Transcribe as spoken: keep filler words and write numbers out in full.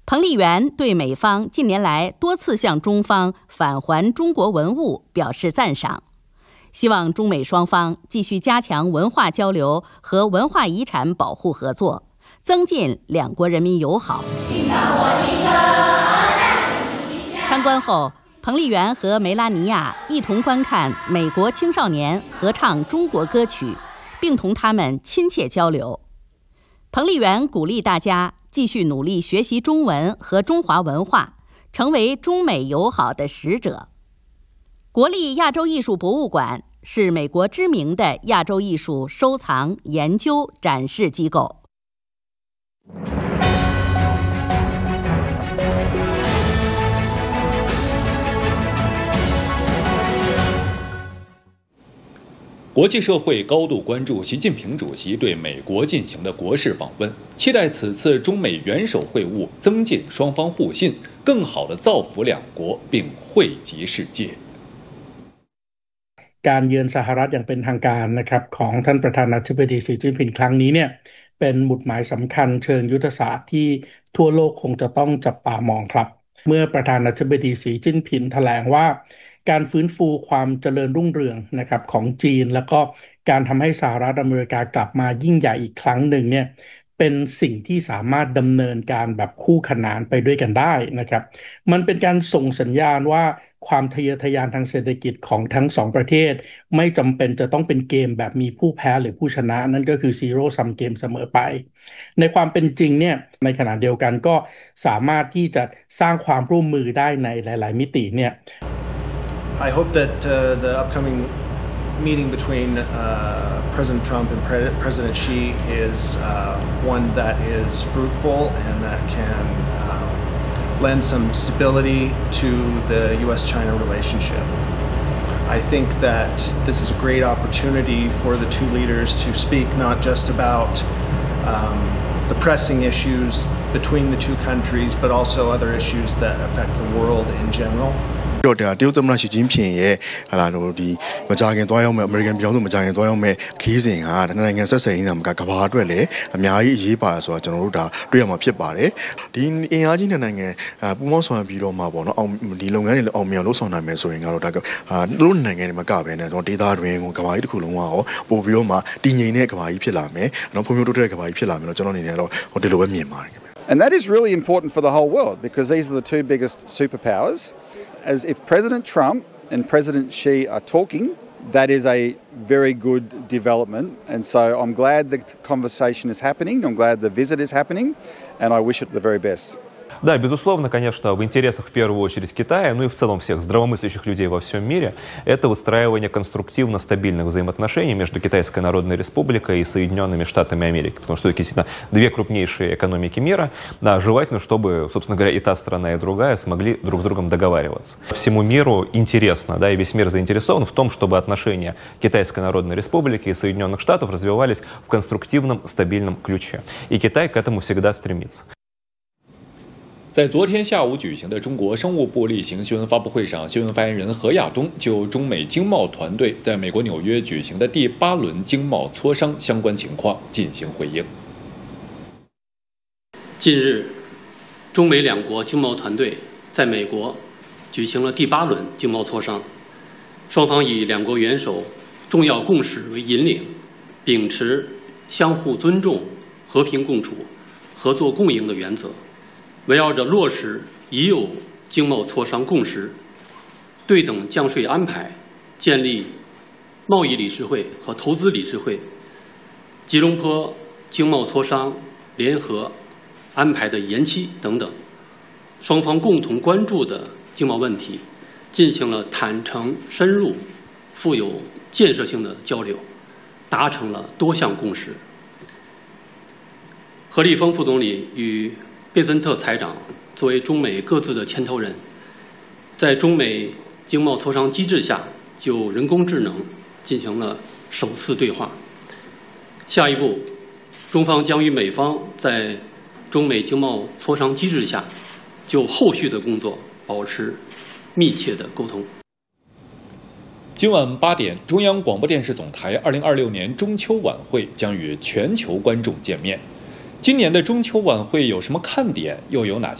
彭丽媛对美方近年来多次向中方返还中国文物表示赞赏，希望中美双方继续加强文化交流和文化遗产保护合作，增进两国人民友好。参观后，彭丽媛和梅拉尼亚一同观看美国青少年合唱中国歌曲，并同他们亲切交流。彭丽媛鼓励大家继续努力学习中文和中华文化，成为中美友好的使者。国立亚洲艺术博物馆是美国知名的亚洲艺术收藏、研究、展示机构。 国际社会高度关注习近平主席对美国进行的国事访问，期待此次中美元首会晤增进双方互信，更好地造福两国，并惠及世界。 การเยือนสหรัฐอย่างเป็นทางการนะครับของท่านประธานาธิบดีสีจิ้นผิงครั้งนี้เนี่ยเป็นหมุดหมายสำคัญเชิงยุทธศาสตร์ที่ทั่วโลกคงจะต้องจับตามองครับเมื่อประธานาธิบดีสีจิ้นผิงแถลงว่าการฟื้นฟูความเจริญรุ่งเรืองนะครับของจีนแล้วก็การทำให้สหรัฐอเมริกากลับมายิ่งใหญ่อีกครั้งหนึ่งเนี่ยเป็นสิ่งที่สามารถดำเนินการแบบคู่ขนานไปด้วยกันได้นะครับมันเป็นการส่งสัญญาณว่าความทะเยอทะยานทางเศรษฐกิจของทั้งสองประเทศไม่จำเป็นจะต้องเป็นเกมแบบมีผู้แพ้หรือผู้ชนะนั่นก็คือ zero sum game เสมอไปในความเป็นจริงเนี่ยในขณะเดียวกันก็สามารถที่จะสร้างความร่วมมือได้ในหลายๆมิติเนี่ย I hope that uh, the upcoming meeting between uh, President Trump and Pre- President Xi is uh, one that is fruitful and that can uh, lend some stability to the U S China relationship. I think that this is a great opportunity for the two leaders to speak not just about um, the pressing issues between the two countries, but also other issues that affect the world in general. တော့တရုတ်သမ္မတရှီကျင်းဖျင်ရဲ့ဟာလာတို့ဒီမကြာခင်သွားရောက်မဲ့အမေရိကန်ပြည်ထောင်စုမကြာခင်သွားရောက်မဲ့ခီးစဉ်ဟာနိုင်ငံဆက်ဆံရေးမှာကကဘာအတွက်လည်းအများကြီးအရေးပါတယ်ဆိုတော့ကျွန်တော်တို့ဒါတွေ့ရမှာဖြစ်ပါတယ်ဒီအင်အားကြီးနိုင်ငံပူးပေါင်းဆောင်ရွက်ပြီးတော့မှာပေါ့နော်အောင်ဒီလုပ်ငန်းတွေလည်းအောင်မြင်လို့ဆောင်နိုင်မယ်ဆိုရင်ကတော့ဒါဟာတို့နိုင်ငံတွေမှာကပဲနဲ့ကျွန်တော်ဒေသတွင်းကိုကဘာကြီးတစ်ခုလုံးကရောပို့ပြီးတော့မှတည်ငြိမ်တဲ့ကဘာကြီးဖြစ်လာမယ်နော်ဖွံ့ဖြိုးတိုးတက်တဲ့ကဘာကြီးဖြစ်လာမယ်လို့ကျွန်တော်အနေနဲ့တော့ဟိုဒီလိုပဲမြင်ပါတယ် And that is really important for the whole world because these are the two biggest superpowers. As if President Trump and President Xi are talking, that is a very good development. And so I'm glad the conversation is happening. I'm glad the visit is happening. And I wish it the very best. Да, безусловно, конечно, в интересах в первую очередь Китая, ну и в целом всех здравомыслящих людей во всем мире, это выстраивание конструктивно стабильных взаимоотношений между Китайской Народной Республикой и Соединенными Штатами Америки. Потому что это действительно две крупнейшие экономики мира. Да, желательно, чтобы, собственно говоря, и та страна, и другая смогли друг с другом договариваться. Всему миру интересно, да, и весь мир заинтересован в том, чтобы отношения Китайской Народной Республики и Соединенных Штатов развивались в конструктивном, стабильном ключе. И Китай к этому всегда стремится. 在昨天下午举行的中国商务部例行新闻发布会上，新闻发言人何亚东就中美经贸团队在美国纽约举行的第八轮经贸磋商相关情况进行回应。 近日，中美两国经贸团队在美国举行了第八轮经贸磋商，双方以两国元首重要共识为引领，秉持相互尊重、和平共处、合作共赢的原则。 围绕着落实已有经贸磋商共识、对等降税安排、建立贸易理事会和投资理事会、吉隆坡经贸磋商联合安排的延期等等，双方共同关注的经贸问题，进行了坦诚、深入、富有建设性的交流，达成了多项共识。何立峰副总理与 贝森特财长作为中美各自的牵头人，在中美经贸磋商机制下，就人工智能进行了首次对话。下一步，中方将与美方在中美经贸磋商机制下，就后续的工作保持密切的沟通。 今晚八点，中央广播电视总台二零二六年中秋晚会将与全球观众见面。 今年的中秋晚会有什么看点？又有哪些